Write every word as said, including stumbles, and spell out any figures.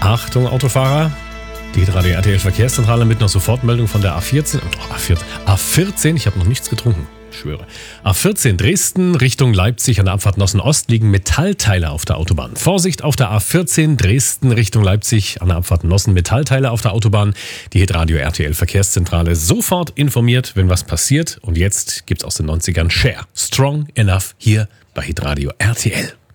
Achtung, Autofahrer. Die Radio R T L Verkehrszentrale mit einer Sofortmeldung von der A vierzehn. Oh, A vierzehn, A vierzehn, ich habe noch nichts getrunken. Ich schwöre. A vierzehn Dresden Richtung Leipzig an der Abfahrt Nossen Ost liegen Metallteile auf der Autobahn. Vorsicht auf der A vierzehn Dresden Richtung Leipzig an der Abfahrt Nossen, Metallteile auf der Autobahn. Die Hitradio R T L Verkehrszentrale sofort informiert, wenn was passiert. Und jetzt gibt's aus den neunzigern Cher. Strong Enough hier bei Hitradio R T L.